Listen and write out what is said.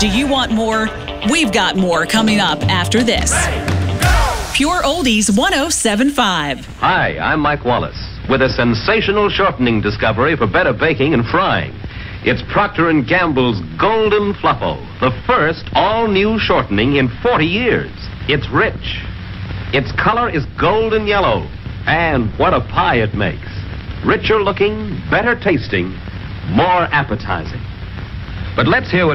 Do you want more? We've got more coming up after this. Pure Oldies 107.5. Hi, I'm Mike Wallace with a sensational shortening discovery for better baking and frying. It's Procter & Gamble's Golden Fluffo, the first all-new shortening in 40 years. It's rich. Its color is golden yellow. And what a pie it makes. Richer looking, better tasting, more appetizing. But let's hear what